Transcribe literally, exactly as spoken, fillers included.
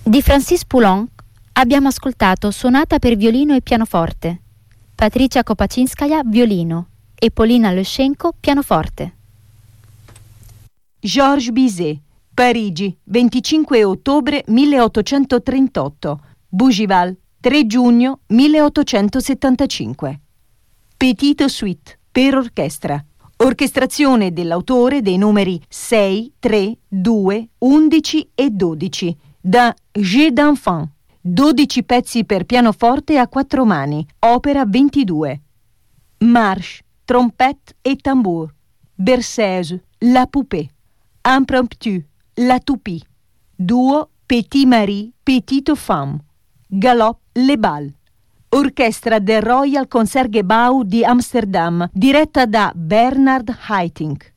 Di Francis Poulenc abbiamo ascoltato Sonata per violino e pianoforte, Patricia Kopaczynskaja violino e Polina Lyszenko pianoforte. Georges Bizet, Parigi, venticinque ottobre milleottocentotrentotto, Bougival, tre giugno milleottocentosettantacinque. Petite Suite per orchestra. Orchestrazione dell'autore dei numeri sei, tre, due, undici e dodici da Jeux d'enfant. dodici pezzi per pianoforte a quattro mani, opera ventidue. Marche, trompette e tambour. Berceuse, La Poupée. Impromptu, La Toupie. Duo, Petit Marie, Petite Femme. Galop, Le Bal. Orchestra del Royal Concertgebouw di Amsterdam, diretta da Bernard Haitink.